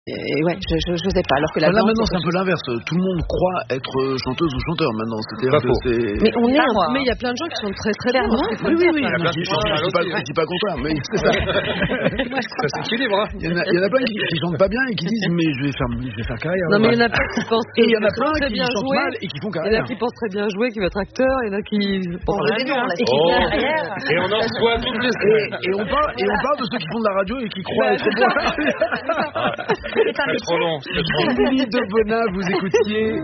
Et ouais, je sais pas. Alors que là maintenant c'est un peu l'inverse. Tout le monde croit être chanteuse ou chanteur maintenant. C'est-à-dire que c'est. Mais il y a plein de gens qui sont très très bien. Oui. Je dis pas contraire, mais c'est ça. Ça s'équilibre. Il y en a plein qui chantent pas bien et qui disent mais je vais faire carrière. Non mais il y en a plein qui pensent. Et il y en a plein qui chantent mal et qui font carrière. Il y en a qui pensent très bien jouer, qui veulent être acteur. Il y en a qui. Et on en reçoit toutes les semaines. Et on parle de ceux qui font de la radio et qui croient être bons. C'est trop long. Émilie de Bonnat, vous écoutiez